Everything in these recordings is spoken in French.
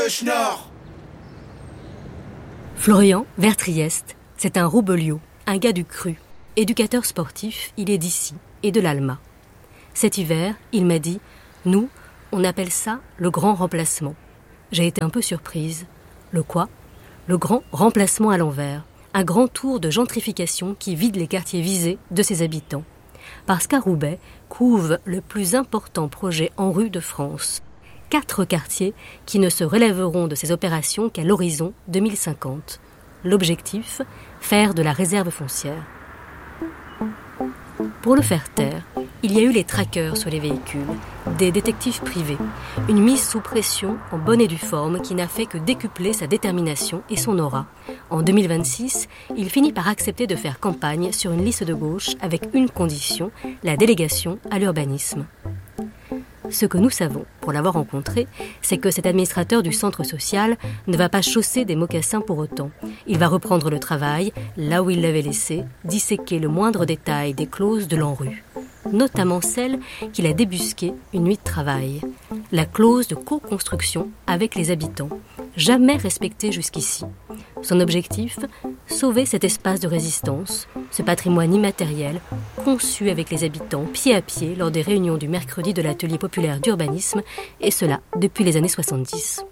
Florian, vers Trieste, c'est un Roubeliot, un gars du cru. Éducateur sportif, il est d'ici et de l'Alma. Cet hiver, il m'a dit « Nous, on appelle ça le grand remplacement ». J'ai été un peu surprise. Le quoi ? Le grand remplacement à l'envers. Un grand tour de gentrification qui vide les quartiers visés de ses habitants. Parce qu'à Roubaix couve le plus important projet en rue de France. 4 quartiers qui ne se relèveront de ces opérations qu'à l'horizon 2050. L'objectif, faire de la réserve foncière. Pour le faire taire, il y a eu les trackers sur les véhicules, des détectives privés, une mise sous pression en bonne et due forme qui n'a fait que décupler sa détermination et son aura. En 2026, il finit par accepter de faire campagne sur une liste de gauche avec une condition, la délégation à l'urbanisme. Ce que nous savons, pour l'avoir rencontré, c'est que cet administrateur du centre social ne va pas chausser des mocassins pour autant. Il va reprendre le travail, là où il l'avait laissé, disséquer le moindre détail des clauses de l'ANRU. Notamment celle qu'il a débusquée une nuit de travail. La clause de co-construction avec les habitants, jamais respectée jusqu'ici. Son objectif, sauver cet espace de résistance, ce patrimoine immatériel, conçu avec les habitants pied à pied lors des réunions du mercredi de l'atelier populaire d'urbanisme, et cela depuis les années 70.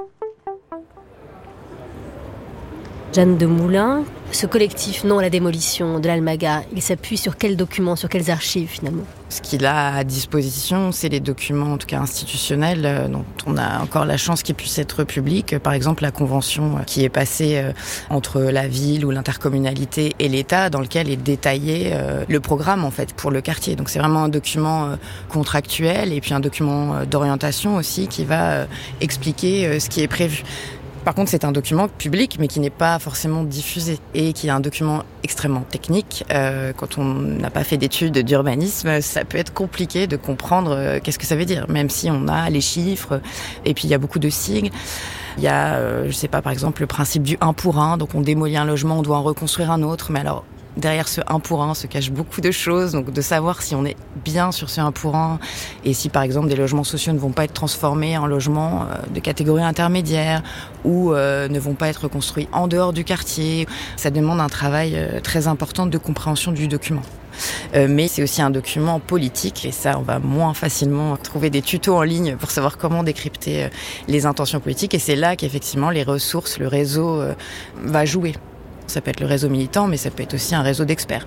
Jeanne de Moulin, ce collectif Non à la démolition de l'Almaga, il s'appuie sur quels documents, sur quelles archives finalement ? Ce qu'il a à disposition, c'est les documents, en tout cas institutionnels, dont on a encore la chance qu'ils puissent être publics. Par exemple, la convention qui est passée entre la ville ou l'intercommunalité et l'État, dans lequel est détaillé le programme en fait pour le quartier. Donc c'est vraiment un document contractuel et puis un document d'orientation aussi qui va expliquer ce qui est prévu. Par contre, c'est un document public, mais qui n'est pas forcément diffusé et qui est un document extrêmement technique. Quand on n'a pas fait d'études d'urbanisme, ça peut être compliqué de comprendre qu'est-ce que ça veut dire, même si on a les chiffres. Et puis, il y a beaucoup de signes. Il y a, je sais pas, par exemple, le principe du 1 pour 1. Donc, on démolit un logement, on doit en reconstruire un autre. Mais alors, derrière ce 1 pour 1 se cachent beaucoup de choses, donc de savoir si on est bien sur ce 1 pour 1 et si par exemple des logements sociaux ne vont pas être transformés en logements de catégorie intermédiaire ou ne vont pas être construits en dehors du quartier. Ça demande un travail très important de compréhension du document. Mais c'est aussi un document politique et ça on va moins facilement trouver des tutos en ligne pour savoir comment décrypter les intentions politiques et c'est là qu'effectivement les ressources, le réseau va jouer. Ça peut être le réseau militant, mais ça peut être aussi un réseau d'experts.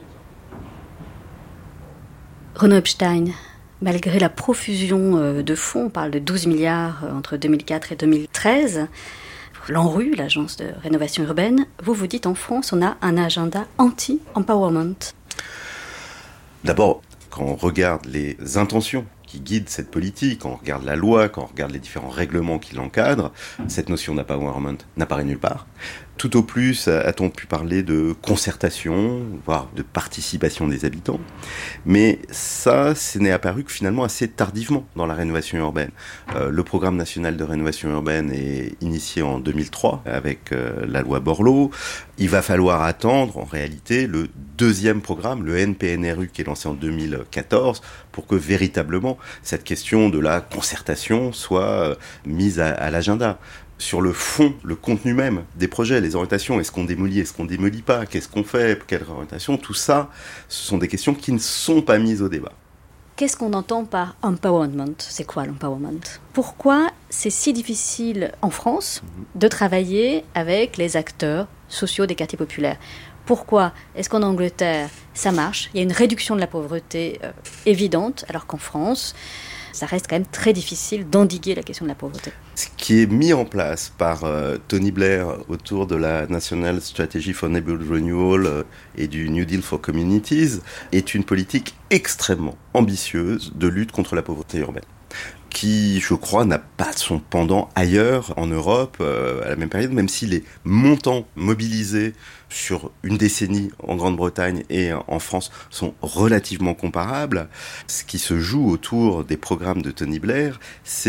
Renaud Epstein, malgré la profusion de fonds, on parle de 12 milliards entre 2004 et 2013, l'ANRU, l'agence de rénovation urbaine, vous dites en France, on a un agenda anti-empowerment. D'abord, quand on regarde les intentions qui guident cette politique, quand on regarde la loi, quand on regarde les différents règlements qui l'encadrent, cette notion d'empowerment n'apparaît nulle part. Tout au plus a-t-on pu parler de concertation, voire de participation des habitants. Mais ça n'est apparu que finalement assez tardivement dans la rénovation urbaine. Le programme national de rénovation urbaine est initié en 2003 avec la loi Borloo. Il va falloir attendre en réalité le deuxième programme, le NPNRU, qui est lancé en 2014, pour que véritablement cette question de la concertation soit mise à l'agenda. Sur le fond, le contenu même des projets, les orientations, est-ce qu'on démolit, est-ce qu'on démolit pas, qu'est-ce qu'on fait, quelle orientation, tout ça, ce sont des questions qui ne sont pas mises au débat. Qu'est-ce qu'on entend par empowerment ? C'est quoi l'empowerment ? Pourquoi c'est si difficile en France de travailler avec les acteurs sociaux des quartiers populaires ? Pourquoi est-ce qu'en Angleterre, ça marche ? Il y a une réduction de la pauvreté évidente, alors qu'en France, ça reste quand même très difficile d'endiguer la question de la pauvreté. Ce qui est mis en place par Tony Blair autour de la National Strategy for Neighborhood Renewal et du New Deal for Communities est une politique extrêmement ambitieuse de lutte contre la pauvreté urbaine, qui, je crois, n'a pas son pendant ailleurs en Europe à la même période, même si les montants mobilisés sur une décennie en Grande-Bretagne et en France sont relativement comparables. Ce qui se joue autour des programmes de Tony Blair, c'est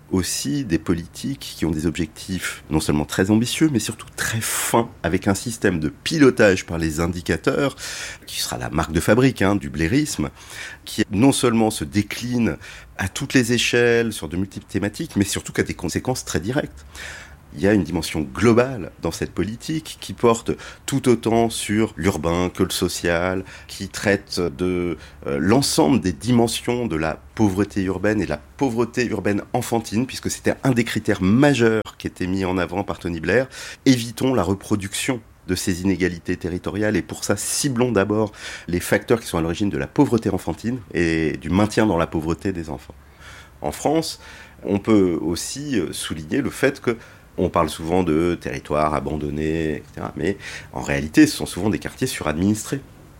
aussi des politiques qui ont des objectifs non seulement très ambitieux, mais surtout très fins, avec un système de pilotage par les indicateurs, qui sera la marque de fabrique du blairisme, qui non seulement se décline à toutes les échelles, sur de multiples thématiques, mais surtout qui a des conséquences très directes. Il y a une dimension globale dans cette politique qui porte tout autant sur l'urbain que le social, qui traite de l'ensemble des dimensions de la pauvreté urbaine et de la pauvreté urbaine enfantine, puisque c'était un des critères majeurs qui était mis en avant par Tony Blair. Évitons la reproduction de ces inégalités territoriales et pour ça, ciblons d'abord les facteurs qui sont à l'origine de la pauvreté enfantine et du maintien dans la pauvreté des enfants. En France, on peut aussi souligner le fait que on parle souvent de territoires abandonnés, etc. Mais en réalité, ce sont souvent des quartiers suradministrés.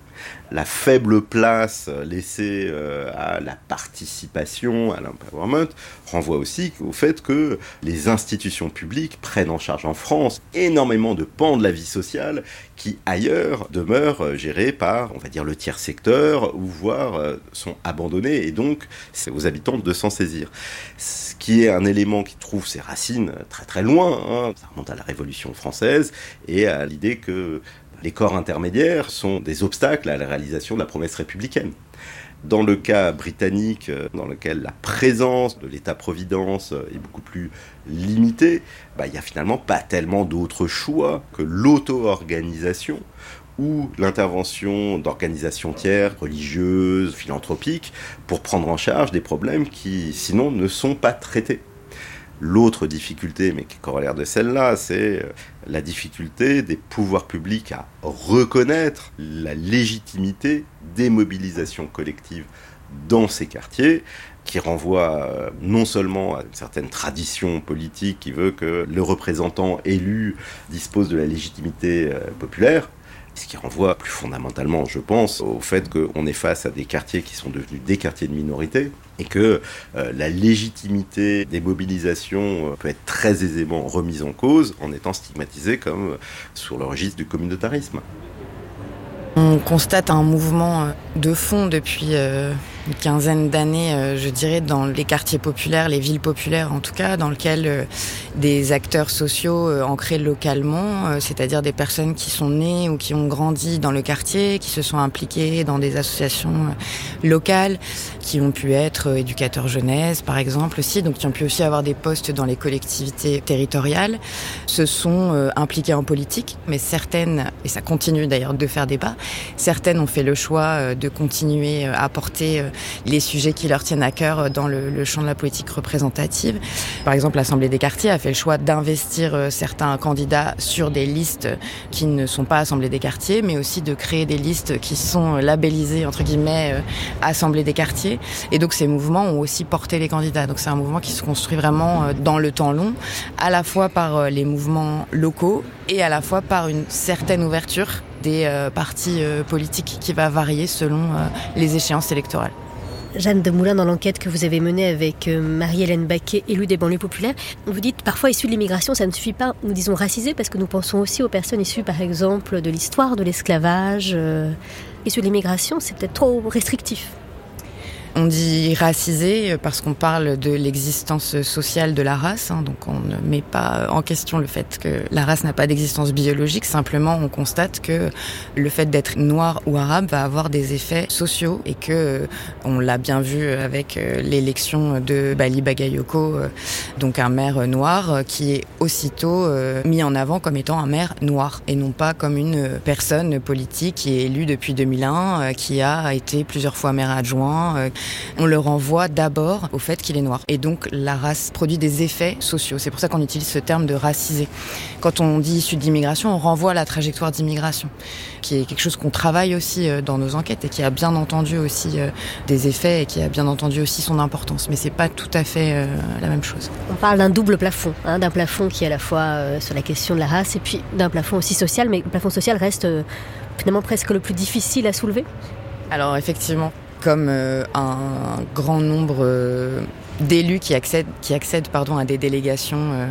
La faible place laissée à la participation, à l'empowerment, renvoie aussi au fait que les institutions publiques prennent en charge en France énormément de pans de la vie sociale qui, ailleurs, demeurent gérés par, on va dire, le tiers secteur, ou voire sont abandonnés, et donc c'est aux habitants de s'en saisir. Ce qui est un élément qui trouve ses racines très très loin, ça remonte à la Révolution française, et à l'idée que les corps intermédiaires sont des obstacles à la réalisation de la promesse républicaine. Dans le cas britannique, dans lequel la présence de l'État-providence est beaucoup plus limitée, il n'y a finalement pas tellement d'autres choix que l'auto-organisation ou l'intervention d'organisations tiers, religieuses, philanthropiques, pour prendre en charge des problèmes qui, sinon, ne sont pas traités. L'autre difficulté, mais qui est corollaire de celle-là, c'est la difficulté des pouvoirs publics à reconnaître la légitimité des mobilisations collectives dans ces quartiers, qui renvoie non seulement à une certaine tradition politique qui veut que le représentant élu dispose de la légitimité populaire, ce qui renvoie plus fondamentalement, je pense, au fait qu'on est face à des quartiers qui sont devenus des quartiers de minorité et que la légitimité des mobilisations peut être très aisément remise en cause en étant stigmatisée comme sur le registre du communautarisme. On constate un mouvement de fond depuis une quinzaine d'années, je dirais, dans les quartiers populaires, les villes populaires en tout cas, dans lequel des acteurs sociaux ancrés localement, c'est-à-dire des personnes qui sont nées ou qui ont grandi dans le quartier, qui se sont impliquées dans des associations locales, qui ont pu être éducateurs jeunesse par exemple aussi, donc qui ont pu aussi avoir des postes dans les collectivités territoriales, se sont impliquées en politique, mais certaines, et ça continue d'ailleurs de faire débat, certaines ont fait le choix de continuer à porter les sujets qui leur tiennent à cœur dans le champ de la politique représentative. Par exemple, l'Assemblée des quartiers a fait le choix d'investir certains candidats sur des listes qui ne sont pas Assemblée des quartiers, mais aussi de créer des listes qui sont labellisées, entre guillemets, Assemblée des quartiers. Et donc ces mouvements ont aussi porté les candidats. Donc c'est un mouvement qui se construit vraiment dans le temps long, à la fois par les mouvements locaux et à la fois par une certaine ouverture des partis politiques qui va varier selon les échéances électorales. Jeanne Demoulin, dans l'enquête que vous avez menée avec Marie-Hélène Baquet, élue des banlieues populaires, vous dites parfois issues de l'immigration, ça ne suffit pas, nous disons racisées, parce que nous pensons aussi aux personnes issues par exemple de l'histoire de l'esclavage. Issues de l'immigration, c'est peut-être trop restrictif. On dit racisé parce qu'on parle de l'existence sociale de la race, donc on ne met pas en question le fait que la race n'a pas d'existence biologique, simplement on constate que le fait d'être noir ou arabe va avoir des effets sociaux et que on l'a bien vu avec l'élection de Bali Bagayoko, donc un maire noir qui est aussitôt mis en avant comme étant un maire noir et non pas comme une personne politique qui est élue depuis 2001, qui a été plusieurs fois maire adjoint. On le renvoie d'abord au fait qu'il est noir. Et donc la race produit des effets sociaux. C'est pour ça qu'on utilise ce terme de racisé. Quand on dit issu d'immigration, on renvoie à la trajectoire d'immigration, qui est quelque chose qu'on travaille aussi dans nos enquêtes et qui a bien entendu aussi des effets et qui a bien entendu aussi son importance. Mais c'est pas tout à fait la même chose. On parle d'un double plafond, d'un plafond qui est à la fois sur la question de la race et puis d'un plafond aussi social, mais le plafond social reste finalement presque le plus difficile à soulever. Alors effectivement, comme un grand nombre d'élus qui accèdent à des délégations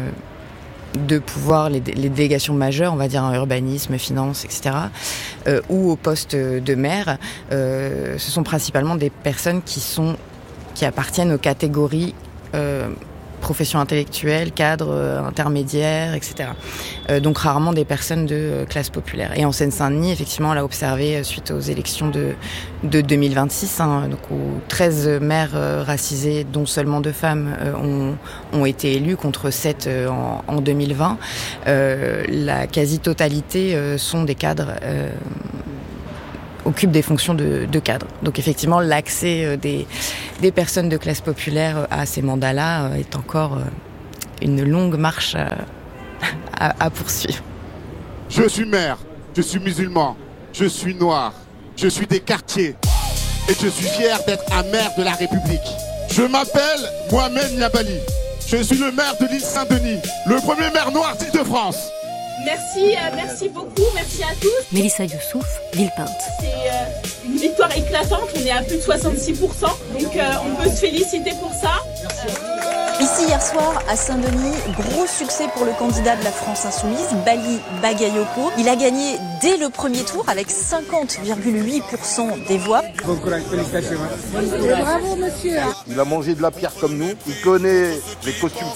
de pouvoir, les délégations majeures, on va dire en urbanisme, finance, etc., ou au poste de maire, ce sont principalement des personnes qui appartiennent aux catégories profession intellectuelle, cadre, intermédiaire, etc. Donc rarement des personnes de classe populaire. Et en Seine-Saint-Denis, effectivement, on l'a observé suite aux élections de 2026, donc où 13 maires racisés, dont seulement 2 femmes, ont été élus contre 7 en 2020. La quasi-totalité sont des cadres, occupent des fonctions de cadre. Donc effectivement, l'accès des personnes de classe populaire à ces mandats-là est encore une longue marche à poursuivre. Je suis maire, je suis musulman, je suis noir, je suis des quartiers et je suis fier d'être un maire de la République. Je m'appelle Mohamed Niabali. Je suis le maire de l'île Saint-Denis, le premier maire noir d'Île-de-France. Merci beaucoup, merci à tous. Mélissa Youssouf, Villepinte. C'est une victoire éclatante, on est à plus de 66%, donc on peut se féliciter pour ça. Ici hier soir à Saint-Denis, gros succès pour le candidat de la France Insoumise, Bali Bagayoko. Il a gagné dès le premier tour avec 50,8% des voix. Bon courage, félicitations. Bravo monsieur. Il a mangé de la pierre comme nous, il connaît les costumes